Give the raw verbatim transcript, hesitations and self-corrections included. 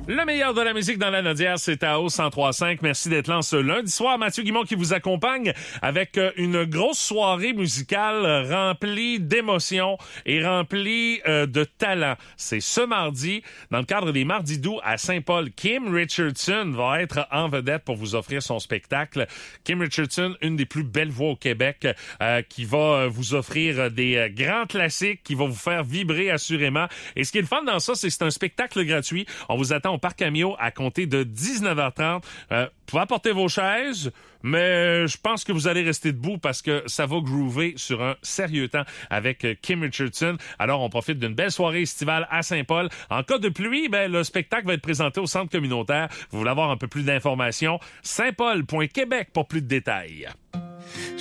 Le meilleur de la musique dans la Nodière, c'est à O cent trois cinq. Merci d'être là ce lundi soir. Mathieu Guimond qui vous accompagne avec une grosse soirée musicale remplie d'émotions et remplie euh, de talent. C'est ce mardi, dans le cadre des Mardis doux à Saint-Paul. Kim Richardson va être en vedette pour vous offrir son spectacle. Kim Richardson, une des plus belles voix au Québec, euh, qui va vous offrir des euh, grands classiques, qui va vous faire vibrer assurément. Et ce qui est le fun dans ça, c'est que c'est un spectacle gratuit. On vous attend au Parc Amio à compter de dix-neuf heures trente. Euh, vous pouvez apporter vos chaises, mais je pense que vous allez rester debout parce que ça va groover sur un sérieux temps avec Kim Richardson. Alors, on profite d'une belle soirée estivale à Saint-Paul. En cas de pluie, ben, le spectacle va être présenté au centre communautaire. Vous voulez avoir un peu plus d'informations? saint paul point québec pour plus de détails.